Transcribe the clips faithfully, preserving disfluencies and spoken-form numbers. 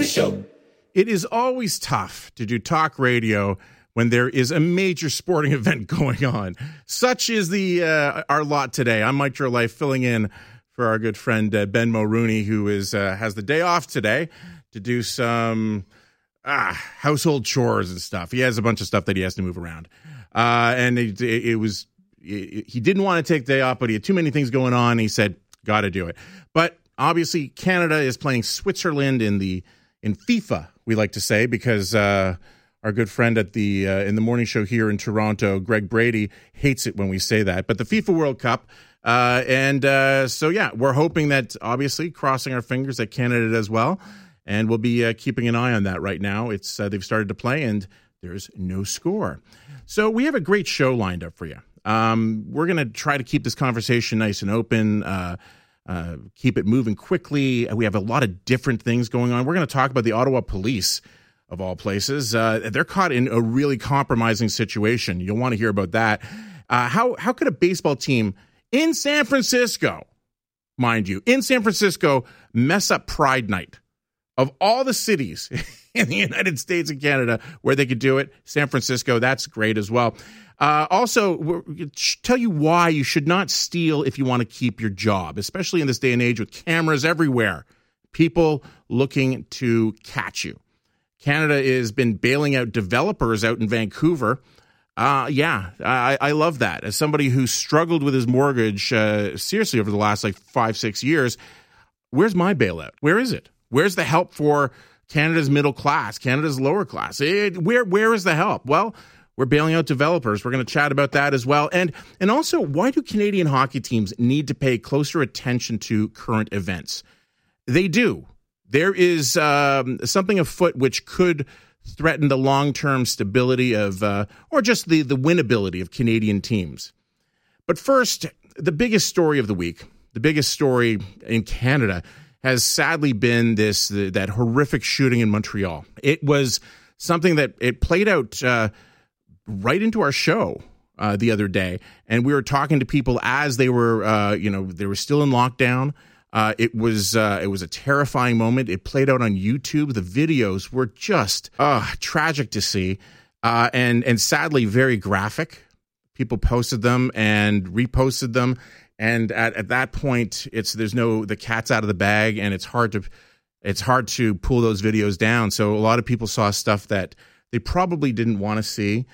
Show. It is always tough to do talk radio when there is a major sporting event going on. Such is the uh, our lot today. I'm Mike Life, filling in for our good friend uh, Ben Mulrooney, who is uh, has the day off today to do some ah, household chores and stuff. He has a bunch of stuff that he has to move around, uh, and it, it, it was it, he didn't want to take the day off, but he had too many things going on. And he said, "Got to do it." But obviously, Canada is playing Switzerland in the in FIFA. We like to say, because uh, our good friend at the uh, in the morning show here in Toronto, Greg Brady, hates it when we say that. But the FIFA World Cup, uh, and uh, so yeah, we're hoping that, obviously, crossing our fingers, that Canada does well, and we'll be uh, keeping an eye on that right now. It's uh, they've started to play, and there's no score. So we have a great show lined up for you. Um, we're going to try to keep this conversation nice and open. Uh, Uh, keep it moving quickly. We have a lot of different things going on. We're going to talk about the Ottawa Police, of all places. Uh, they're caught in a really compromising situation. You'll want to hear about that. Uh, how how could a baseball team in San Francisco, mind you, in San Francisco, mess up Pride Night? Of all the cities in the United States and Canada where they could do it, San Francisco, that's great as well. Uh, also, we'll tell you why you should not steal if you want to keep your job, especially in this day and age with cameras everywhere, people looking to catch you. Canada has been bailing out developers out in Vancouver. Uh, yeah, I, I love that. As somebody who struggled with his mortgage uh, seriously over the last like five, six years, where's my bailout? Where is it? Where's the help for Canada's middle class, Canada's lower class? It, where Where is the help? Well, we're bailing out developers. We're going to chat about that as well. And and also, why do Canadian hockey teams need to pay closer attention to current events? They do. There is um, something afoot which could threaten the long-term stability of, uh, or just the, the winnability of Canadian teams. But first, the biggest story of the week, the biggest story in Canada, has sadly been this the, that horrific shooting in Montreal. It was something that it played out uh, right into our show uh, the other day, and we were talking to people as they were, uh, you know, they were still in lockdown. Uh, it was uh, it was a terrifying moment. It played out on YouTube. The videos were just uh, tragic to see, uh, and and sadly very graphic. People posted them and reposted them, and at, at that point, it's there's no the cat's out of the bag, and it's hard to it's hard to pull those videos down. So a lot of people saw stuff that they probably didn't want to see.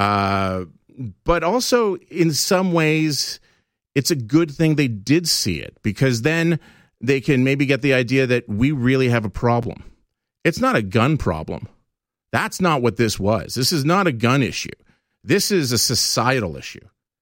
Uh, but also, in some ways, it's a good thing they did see it, because then they can maybe get the idea that we really have a problem. It's not a gun problem. That's not what this was. This is not a gun issue. This is a societal issue.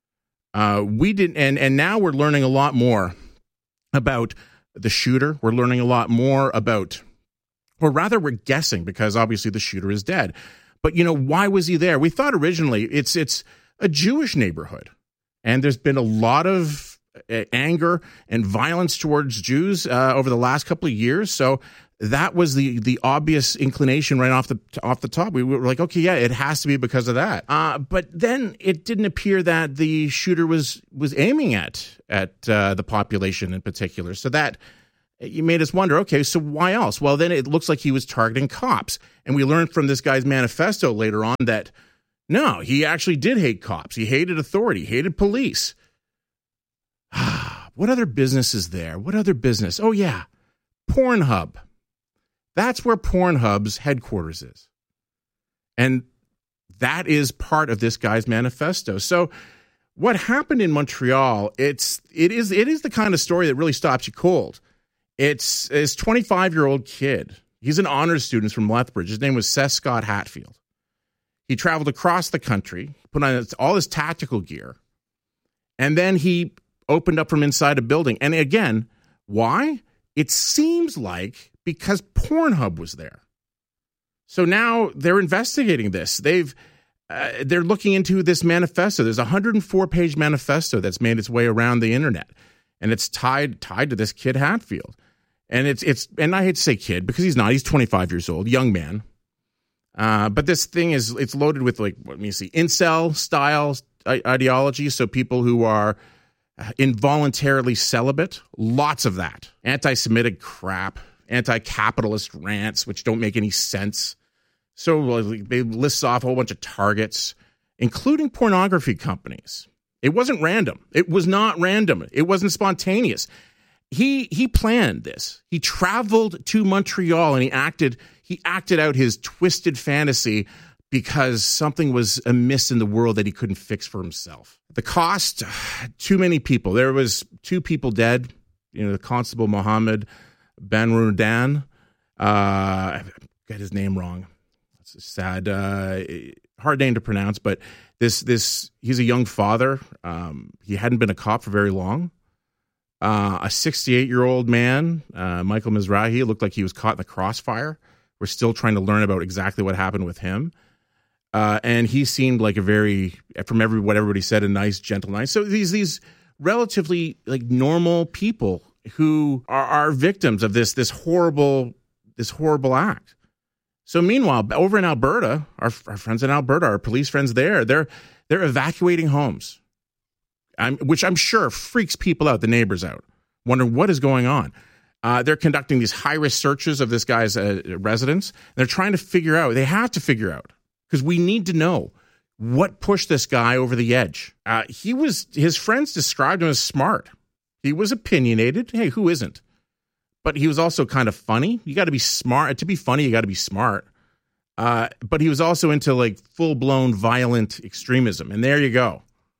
Uh, we didn't, and, and now we're learning a lot more about the shooter. We're learning a lot more about, or rather, we're guessing, because obviously the shooter is dead. But, you know, why was he there? We thought originally it's it's a Jewish neighborhood, and there's been a lot of uh, anger and violence towards Jews uh, over the last couple of years. So that was the the obvious inclination right off the off the top. We were like, okay, yeah, it has to be because of that. Uh, but then it didn't appear that the shooter was was aiming at at uh, the population in particular. So that you made us wonder, okay, so why else? Well, then it looks like he was targeting cops. And we learned from this guy's manifesto later on that, no, he actually did hate cops. He hated authority, hated police. What other business is there? What other business? Oh, yeah, Pornhub. That's where Pornhub's headquarters is. And that is part of this guy's manifesto. So what happened in Montreal, it's, it is, it is the kind of story that really stops you cold. It's his twenty-five-year-old kid. He's an honors student from Lethbridge. His name was Seth Scott Hatfield. He traveled across the country, put on all his tactical gear, and then he opened up from inside a building. And again, why? It seems like because Pornhub was there. So now they're investigating this. They've uh, they're looking into this manifesto. There's a one hundred four page manifesto that's made its way around the internet, and it's tied tied to this kid Hatfield. And it's it's and I hate to say kid because he's not. He's twenty-five years old, young man. Uh, but this thing is it's loaded with, like, what me see, incel style ideology. So people who are involuntarily celibate, lots of that. Anti-Semitic crap. anti-capitalist rants, which don't make any sense. So they list off a whole bunch of targets, including pornography companies. It wasn't random. It was not random. It wasn't spontaneous. He he planned this. He traveled to Montreal and he acted he acted out his twisted fantasy because something was amiss in the world that he couldn't fix for himself. The cost, too many people. There was two people dead. You know, the Constable Mohammed Ben Rudan. Uh, I got his name wrong. It's a sad, uh, hard name to pronounce, but this this he's a young father. Um, he hadn't been a cop for very long. Uh, a sixty-eight-year-old man, uh, Michael Mizrahi, looked like he was caught in the crossfire. We're still trying to learn about exactly what happened with him. Uh, and he seemed like a very, from every what everybody said, a nice, gentle, nice. So these these relatively like normal people who are, are victims of this this horrible this horrible act. So meanwhile, over in Alberta, our, our friends in Alberta, our police friends there, they're they're evacuating homes. I'm, which I'm sure freaks people out, the neighbors out, wondering what is going on. Uh, they're conducting these high-risk searches of this guy's uh, residence. They're trying to figure out, they have to figure out, because we need to know what pushed this guy over the edge. Uh, he was, his friends described him as smart. He was opinionated. Hey, who isn't? But he was also kind of funny. You got to be smart. To be funny, you got to be smart. Uh, but he was also into like full-blown violent extremism. And there you go.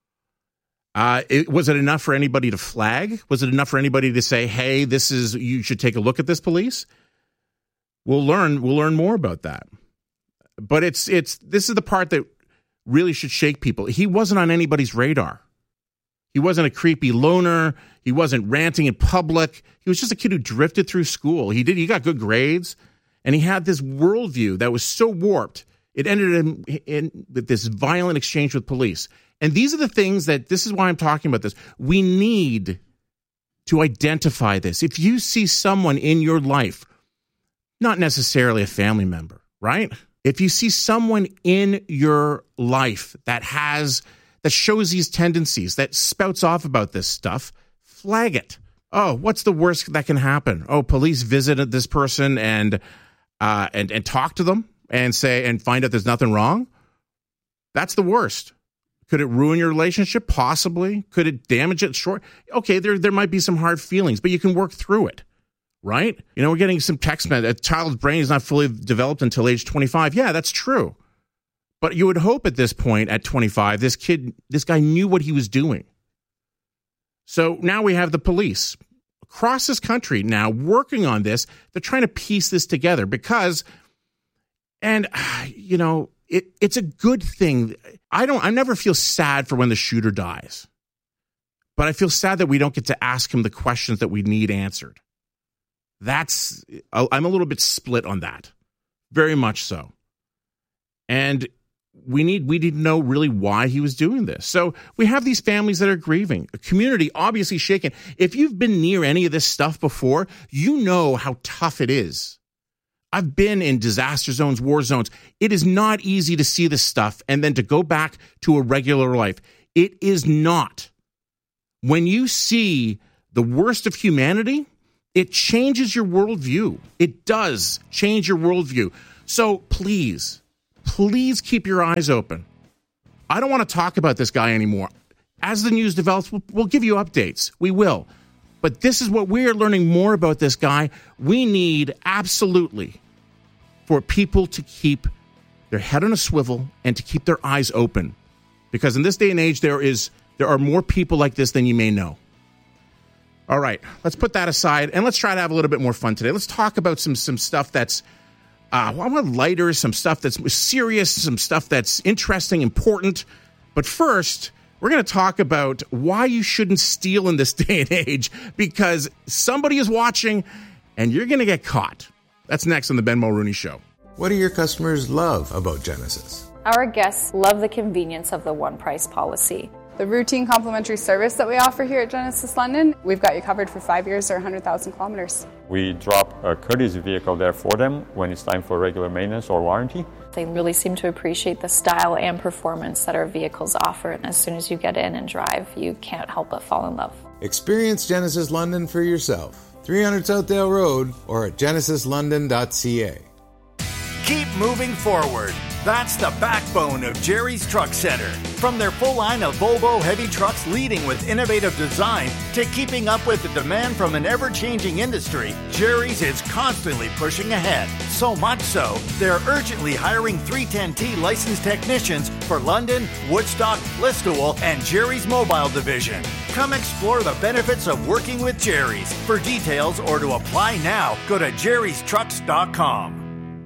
Uh, it, was it enough for anybody to flag? Was it enough for anybody to say, hey, this is, you should take a look at this, police? We'll learn, we'll learn more about that. But it's, it's, this is the part that really should shake people. He wasn't on anybody's radar. He wasn't a creepy loner. He wasn't ranting in public. He was just a kid who drifted through school. He did, he got good grades, and he had this worldview that was so warped. It ended in, in with this violent exchange with police. And these are the things that, this is why I'm talking about this. We need to identify this. If you see someone in your life, not necessarily a family member, right? If you see someone in your life that has, that shows these tendencies, that spouts off about this stuff, flag it. Oh, what's the worst that can happen? Oh, police visited this person and, uh, and, and talk to them and say, and find out there's nothing wrong. That's the worst. Could it ruin your relationship? Possibly. Could it damage it? Short. Okay, there there might be some hard feelings, but you can work through it, right? You know, we're getting some text message. A child's brain is not fully developed until age twenty-five. Yeah, that's true. But you would hope at this point, at twenty-five, this kid, this guy knew what he was doing. So now we have the police across this country now working on this. They're trying to piece this together because, and, you know, It, it's a good thing. I don't. I never feel sad for when the shooter dies, but I feel sad that we don't get to ask him the questions that we need answered. That's. I'm a little bit split on that, very much so. And we need we need to know really why he was doing this. So we have these families that are grieving, a community obviously shaken. If you've been near any of this stuff before, you know how tough it is. I've been in disaster zones, war zones. It is not easy to see this stuff and then to go back to a regular life. It is not. When you see the worst of humanity, it changes your worldview. It does change your worldview. So please, please keep your eyes open. I don't want to talk about this guy anymore. As the news develops, we'll, we'll give you updates. We will. But this is what we're learning more about this guy. We need absolutely for people to keep their head on a swivel and to keep their eyes open. Because in this day and age, there is there are more people like this than you may know. All right, let's put that aside and let's try to have a little bit more fun today. Let's talk about some some stuff that's uh, I want lighter, some stuff that's serious, some stuff that's interesting, important. But first, we're going to talk about why you shouldn't steal in this day and age, because somebody is watching and you're going to get caught. That's next on the Ben Mulrooney Show. What do your customers love about Genesis? Our guests love the convenience of the one price policy. The routine complimentary service that we offer here at Genesis London, we've got you covered for five years or one hundred thousand kilometers. We drop a courtesy vehicle there for them when it's time for regular maintenance or warranty. They really seem to appreciate the style and performance that our vehicles offer. And as soon as you get in and drive, you can't help but fall in love. Experience Genesis London for yourself. three hundred Southdale Road, or at genesis london dot c a. Keep moving forward. That's the backbone of Jerry's Truck Center. From their full line of Volvo heavy trucks leading with innovative design to keeping up with the demand from an ever-changing industry, Jerry's is constantly pushing ahead. So much so, they're urgently hiring three ten T licensed technicians for London, Woodstock, Listowel, and Jerry's Mobile Division. Come explore the benefits of working with Jerry's. For details or to apply now, go to jerrys trucks dot com.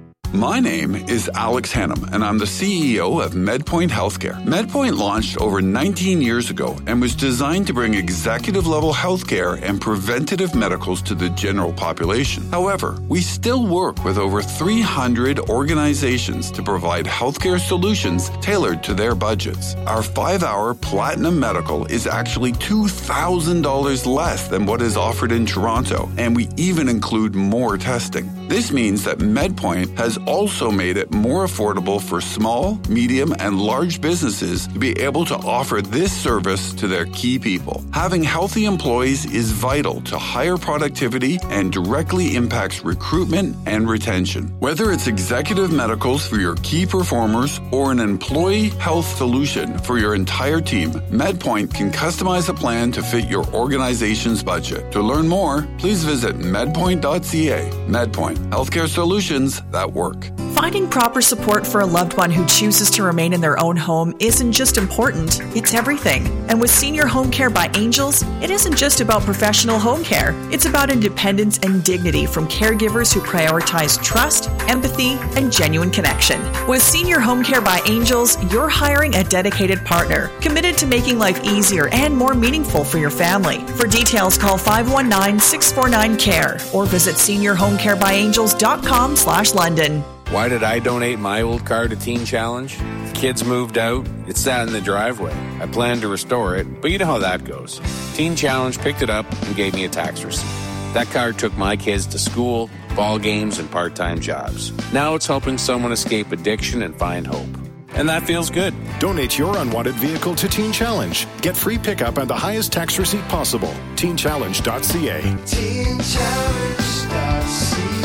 My name is Alex Hannum, and I'm the C E O of MedPoint Healthcare. MedPoint launched over nineteen years ago and was designed to bring executive-level healthcare and preventative medicals to the general population. However, we still work with over three hundred organizations to provide healthcare solutions tailored to their budgets. Our five-hour Platinum Medical is actually two thousand dollars less than what is offered in Toronto, and we even include more testing. This means that MedPoint has also made it more affordable for small, medium, and large businesses to be able to offer this service to their key people. Having healthy employees is vital to higher productivity and directly impacts recruitment and retention. Whether it's executive medicals for your key performers or an employee health solution for your entire team, MedPoint can customize a plan to fit your organization's budget. To learn more, please visit medpoint dot c a. MedPoint, healthcare solutions that work. Finding proper support for a loved one who chooses to remain in their own home isn't just important, it's everything. And with Senior Home Care by Angels, it isn't just about professional home care. It's about independence and dignity from caregivers who prioritize trust, empathy, and genuine connection. With Senior Home Care by Angels, you're hiring a dedicated partner, committed to making life easier and more meaningful for your family. For details, call five one nine, six four nine, C A R E or visit senior home care by angels dot com slash London. Why did I donate my old car to Teen Challenge? Kids moved out, it sat in the driveway. I planned to restore it, but you know how that goes. Teen Challenge picked it up and gave me a tax receipt. That car took my kids to school, ball games, and part-time jobs. Now it's helping someone escape addiction and find hope. And that feels good. Donate your unwanted vehicle to Teen Challenge. Get free pickup and the highest tax receipt possible. teen challenge dot c a. teen challenge dot c a.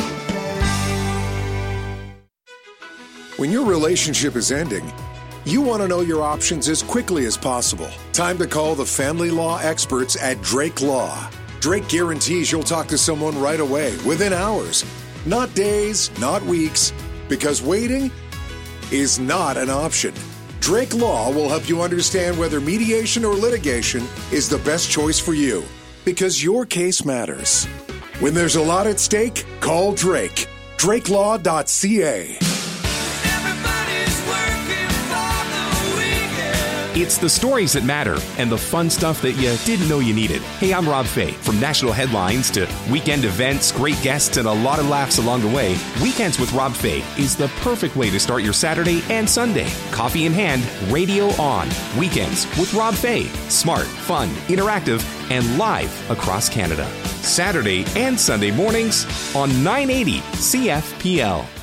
When your relationship is ending, you want to know your options as quickly as possible. Time to call the family law experts at Drake Law. Drake guarantees you'll talk to someone right away, within hours. Not days, not weeks, because waiting is not an option. Drake Law will help you understand whether mediation or litigation is the best choice for you, because your case matters. When there's a lot at stake, call Drake. drake law dot c a. It's the stories that matter and the fun stuff that you didn't know you needed. Hey, I'm Rob Fay. From national headlines to weekend events, great guests, and a lot of laughs along the way, Weekends with Rob Fay is the perfect way to start your Saturday and Sunday. Coffee in hand, radio on. Weekends with Rob Fay. Smart, fun, interactive, and live across Canada. Saturday and Sunday mornings on nine eighty C F P L.